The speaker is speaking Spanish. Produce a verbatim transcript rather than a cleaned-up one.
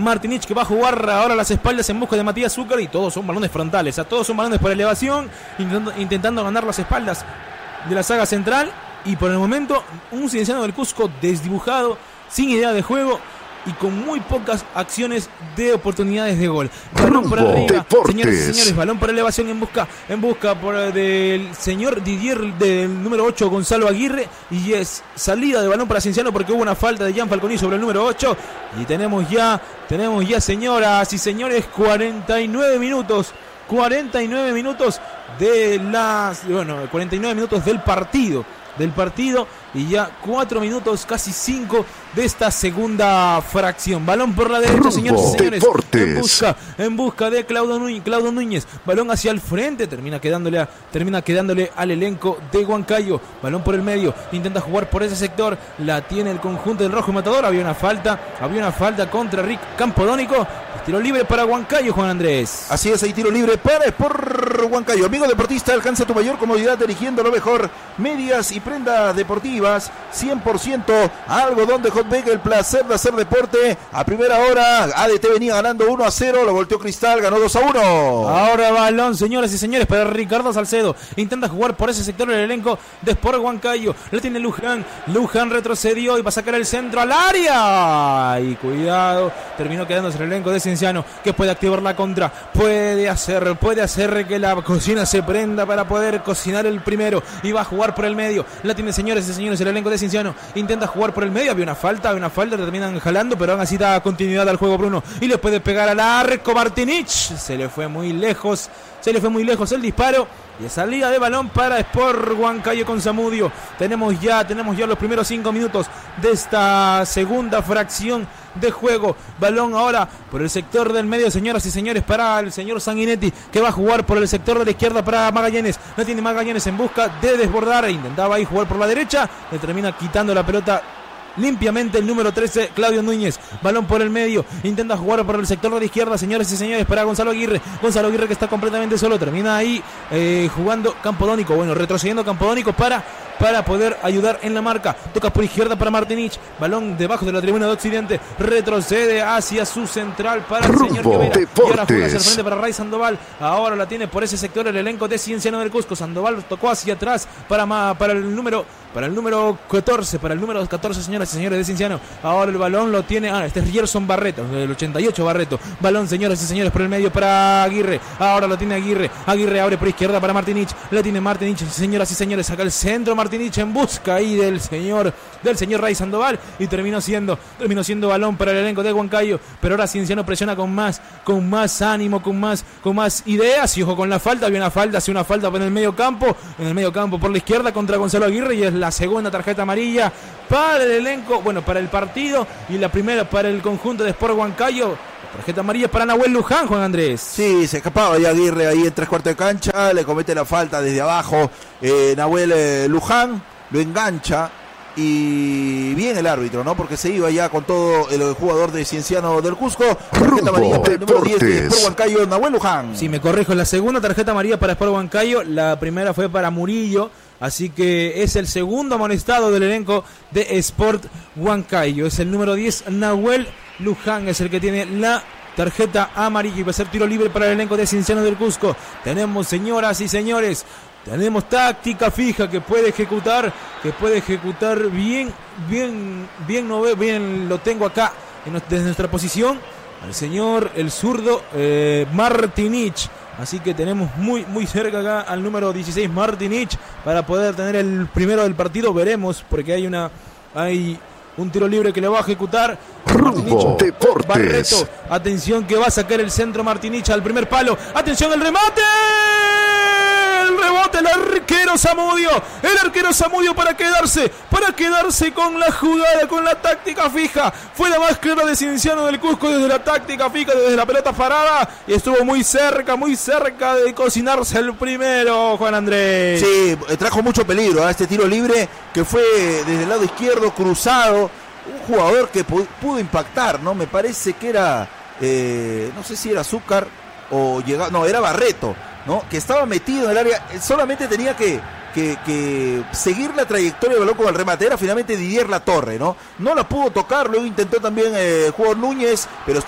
Martinich, que va a jugar ahora a las espaldas en busca de Matías Zúcar, y todos son balones frontales, a todos son balones por elevación, intentando, intentando ganar las espaldas de la saga central. Y por el momento un Cienciano del Cusco desdibujado, sin idea de juego y con muy pocas acciones de oportunidades de gol. Balón por arriba, señores y señores, balón por elevación en busca, en busca por del señor Didier, del número ocho, Gonzalo Aguirre, y es salida de balón para Cienciano porque hubo una falta de Jan Falconi sobre el número ocho, y tenemos ya, tenemos ya, señoras y señores, cuarenta y nueve minutos, cuarenta y nueve minutos de las, bueno, cuarenta y nueve minutos del partido. del partido y ya cuatro minutos, casi cinco de esta segunda fracción. Balón por la derecha, señores y señores, en busca, en busca de Claudio Núñez, Claudio Núñez, balón hacia el frente, termina quedándole, a, termina quedándole al elenco de Huancayo. Balón por el medio, intenta jugar por ese sector, la tiene el conjunto del Rojo Matador. Había una falta, había una falta contra Rick Campodónico. Tiro libre para Huancayo, Juan Andrés. Así es, hay tiro libre para Sport Huancayo. Amigo deportista, alcanza tu mayor comodidad eligiendo lo mejor. Medias y prendas deportivas, cien por ciento algodón de Hotbag, el placer de hacer deporte. A primera hora, A D T venía ganando uno a cero, lo volteó Cristal, ganó dos a uno. Ahora balón, señoras y señores, para Ricardo Salcedo. Intenta jugar por ese sector del elenco de Sport Huancayo. Lo tiene Luján. Luján retrocedió y va a sacar el centro al área. Y cuidado, terminó quedándose el elenco de Cienciano, que puede activar la contra. Puede hacer, puede hacer que la cocina se prenda para poder cocinar el primero. Y va a jugar por el medio. La tiene, señores y señores, el elenco de Cienciano. Intenta jugar por el medio. Había una falta, había una falta, le terminan jalando, pero aún así da continuidad al juego Bruno. Y le puede pegar al arco Martinich. Se le fue muy lejos. Se le fue muy lejos el disparo. Y salida de balón para Sport Huancayo con Zamudio. Tenemos ya, tenemos ya los primeros cinco minutos de esta segunda fracción de juego. Balón ahora por el sector del medio, señoras y señores, para el señor Sanguinetti, que va a jugar por el sector de la izquierda para Magallanes. No tiene Magallanes en busca de desbordar. Intentaba ahí jugar por la derecha. Le termina quitando la pelota limpiamente el número trece, Claudio Núñez. Balón por el medio, intenta jugar por el sector de la izquierda, señores y señores, para Gonzalo Aguirre. Gonzalo Aguirre, que está completamente solo, termina ahí eh, jugando Campodónico, bueno, retrocediendo Campodónico para, para poder ayudar en la marca. Toca por izquierda para Martinich, balón debajo de la tribuna de Occidente, retrocede hacia su central para el señor Quevera, y ahora juega hacia el frente para Ray Sandoval. Ahora la tiene por ese sector el elenco de Cienciano del Cusco. Sandoval tocó hacia atrás para, para el número para el número catorce, para el número catorce, señoras y señores, de Cienciano. Ahora el balón lo tiene, ah, este es Gerson Barreto, del ochenta y ocho Barreto. Balón, señoras y señores, por el medio para Aguirre. Ahora lo tiene Aguirre. Aguirre abre por izquierda para Martinich. La tiene Martinich, señoras y señores, saca el centro Martinich en busca ahí del señor, del señor Ray Sandoval, y terminó siendo, terminó siendo balón para el elenco de Huancayo. Pero ahora Cienciano presiona con más, con más ánimo, con más, con más ideas. Y ojo con la falta, había una falta, hace una falta en el medio campo, en el medio campo por la izquierda contra Gonzalo Aguirre, y es la segunda tarjeta amarilla para el elenco, bueno, para el partido, y la primera para el conjunto de Sport Huancayo. Tarjeta amarilla para Nahuel Luján, Juan Andrés. Sí, se escapaba ya Aguirre ahí en tres cuartos de cancha, le comete la falta desde abajo eh, Nahuel eh, Luján, lo engancha. Y bien el árbitro, ¿no? Porque se iba ya con todo el jugador de Cienciano del Cusco. Tarjeta amarilla para el número diez de Sport Huancayo, Nahuel Luján. Sí, me corrijo, la segunda tarjeta amarilla para Sport Huancayo, la primera fue para Murillo. Así que es el segundo amonestado del elenco de Sport Huancayo. Es el número diez, Nahuel Luján, es el que tiene la tarjeta amarilla, y va a ser tiro libre para el elenco de Cienciano del Cusco. Tenemos, señoras y señores, tenemos táctica fija que puede ejecutar, que puede ejecutar bien, bien, bien, no veo, bien lo tengo acá en, desde nuestra posición, al señor, el zurdo eh, Martinich. Así que tenemos muy muy cerca acá al número dieciséis, Martinich, para poder tener el primero del partido. Veremos, porque hay una hay un tiro libre que le va a ejecutar Rumbo Deportes. Barreto. Atención, que va a sacar el centro Martinich al primer palo. Atención, el remate. El rebote, el arquero Zamudio. El arquero Zamudio para quedarse, para quedarse con la jugada, con la táctica fija. Fue la más clara de Cienciano del Cusco desde la táctica fija, desde la pelota parada. Y estuvo muy cerca, muy cerca de cocinarse el primero, Juan Andrés. Sí, trajo mucho peligro a este tiro libre que fue desde el lado izquierdo, cruzado. Un jugador que pudo impactar, ¿no? Me parece que era, eh, no sé si era Zúcar o llegaba, no, era Barreto, ¿no? Que estaba metido en el área, solamente tenía que, que, que seguir la trayectoria del balón con el remate. Era finalmente Didier Latorre, ¿no? No la pudo tocar, luego intentó también eh, el jugador Núñez, pero estuvo